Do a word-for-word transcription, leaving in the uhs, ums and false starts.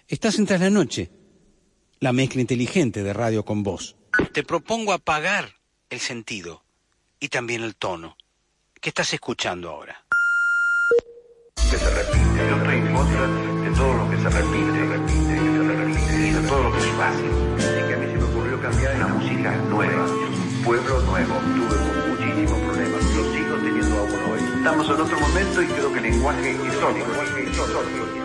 Estás en Tras la Noche, la mezcla inteligente de radio con voz. Te propongo apagar el sentido y también el tono. ¿Qué estás escuchando ahora? Que se repite. Yo estoy en contra de todo lo que se repite, repite, que se repite, de todo lo que es fácil. Así que a mí se me ocurrió cambiar una música nueva, un pueblo nuevo. Tuve muchísimos problemas, lo sigo teniendo aún hoy. Estamos en otro momento y creo que el lenguaje es sólido.